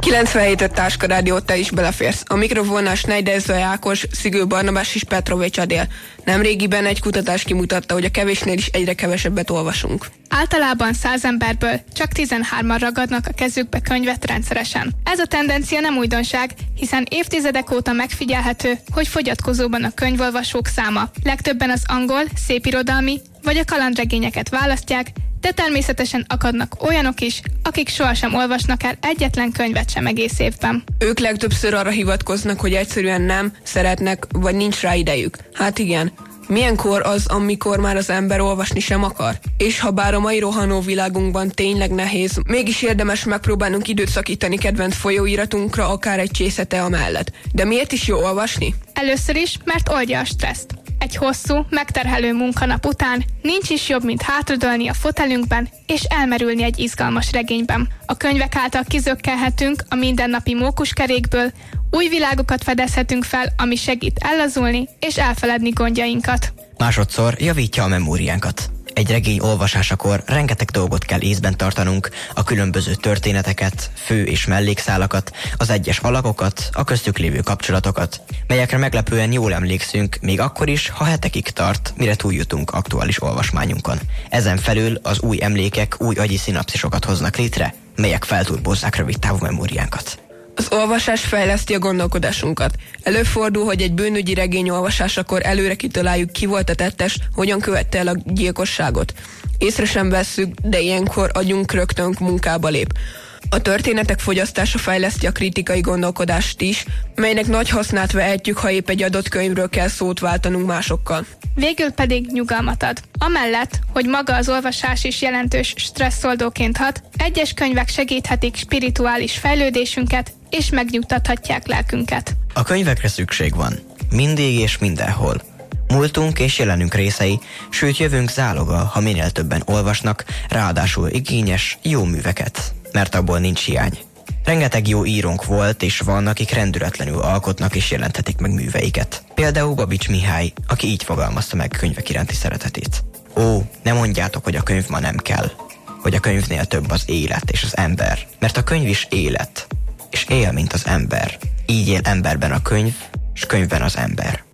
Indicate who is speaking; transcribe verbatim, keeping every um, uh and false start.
Speaker 1: kilencvenhét öt Táska Rádió, te is beleférsz. A mikrofonnál Schneider Zaj Ákos, Szigő Barnabás és Petrovics Adél. Nemrégiben egy kutatás kimutatta, hogy a kevésnél is egyre kevesebbet olvasunk.
Speaker 2: Általában száz emberből csak tizenhárman ragadnak a kezükbe könyvet rendszeresen. Ez a tendencia nem újdonság, hiszen évtizedek óta megfigyelhető, hogy fogyatkozóban a könyvolvasók száma. Legtöbben az angol, szépirodalmi vagy a kalandregényeket választják, de természetesen akadnak olyanok is, akik sohasem olvasnak el egyetlen könyvet sem egész évben.
Speaker 1: Ők legtöbbször arra hivatkoznak, hogy egyszerűen nem szeretnek, vagy nincs rá idejük. Hát igen. Milyenkor az, amikor már az ember olvasni sem akar? És ha bár a mai rohanó világunkban tényleg nehéz, mégis érdemes megpróbálnunk időt szakítani kedvenc folyóiratunkra, akár egy csésze amellett. De miért is jó olvasni?
Speaker 2: Először is, mert oldja a stresszt. Egy hosszú, megterhelő munkanap után nincs is jobb, mint hátradőlni a fotelünkben és elmerülni egy izgalmas regényben. A könyvek által kizökkelhetünk a mindennapi mókuskerékből, új világokat fedezhetünk fel, ami segít ellazulni és elfeledni gondjainkat.
Speaker 3: Másodszor javítja a memóriánkat. Egy regény olvasásakor rengeteg dolgot kell észben tartanunk, a különböző történeteket, fő- és mellékszálakat, az egyes alakokat, a köztük lévő kapcsolatokat, melyekre meglepően jól emlékszünk, még akkor is, ha hetekig tart, mire túljutunk aktuális olvasmányunkon. Ezen felül az új emlékek új agyi szinapszisokat hoznak létre, melyek felturbozzák rövid távú memóriánkat.
Speaker 1: Az olvasás fejleszti a gondolkodásunkat. Előfordul, hogy egy bűnügyi regény olvasásakor előre kitaláljuk, ki volt a tettes, hogyan követte el a gyilkosságot. Észre sem vesszük, de ilyenkor agyunk rögtön munkába lép. A történetek fogyasztása fejleszti a kritikai gondolkodást is, melynek nagy hasznát vehetjük, ha épp egy adott könyvről kell szót váltanunk másokkal.
Speaker 2: Végül pedig nyugalmat ad. Amellett, hogy maga az olvasás is jelentős stresszoldóként hat, egyes könyvek segíthetik spirituális fejlődésünket, és megnyugtathatják lelkünket.
Speaker 3: A könyvekre szükség van. Mindig és mindenhol. Múltunk és jelenünk részei, sőt jövőnk záloga, ha minél többen olvasnak, ráadásul igényes, jó műveket, mert abból nincs hiány. Rengeteg jó írónk volt és van, akik rendületlenül alkotnak és jelenthetik meg műveiket. Például Babics Mihály, aki így fogalmazta meg könyvek iránti szeretetét. Ó, ne mondjátok, hogy a könyv ma nem kell, hogy a könyvnél több az élet és az ember, mert a könyv is élet, és él, mint az ember. Így él emberben a könyv, és könyvben az ember.